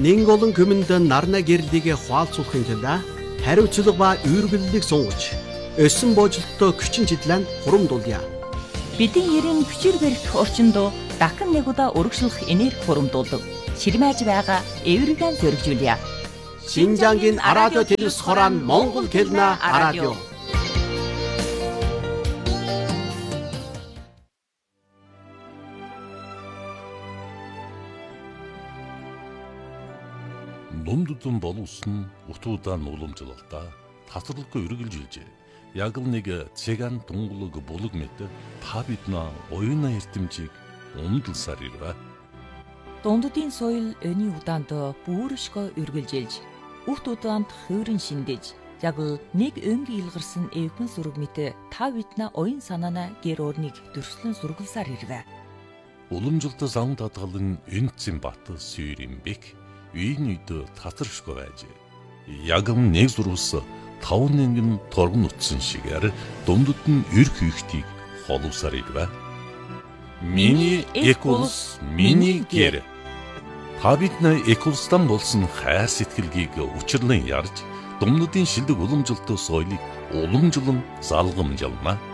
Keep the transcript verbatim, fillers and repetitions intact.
Нэн олон көмөнд нарна гэрлийг хуалцуулахын тулд хариуцлага ба үүргэллийг сунгаж, өсөн боожлолтоо күчин чидлэн хурамдуулъя. Бидний ерэн хүчээр барих орчинд дахин нэг удаа урагшлах энерги хурамдуулдаг. Ширмэж байгаа эвригэн зөргижүүлье. Шинжангийн радио телевиз хорон Монгол хэлнэ радио. Дундутан боловсон утуудан уламжлалтаа тасралгүй үргэлжилжээ. Яг л нэг цэган тунгалаг булаг мэт та биднээ оюуна эрдэмжийг умдалсаар ирвэ. Дундуудын соёл өний удаанд бүршгөө үргэлжилж, урт удаанд хувирын шиндэж, яг л нэг өнгийн илгарсан эвхэн зураг мэт та биднээ оюун санаана гэр орныг дөрвслэн сургалсаар ирвэ. Уламжлалт зам татгалан энцэн бат сүйрийн бэк үйн үйдө татаршгүй байжээ. Яг нэг зурвас тав нэгэн торгон утсан шигээр дундад нь эрх ихтийг холовсаар ирвэ. Миний эколс, миний гэр. Та биднээ эколстан болсон хайр сэтгэлгийг учирлан ярьж, дундадын шилдэг уламжлалт соёлыг уламжлан залгамжлана.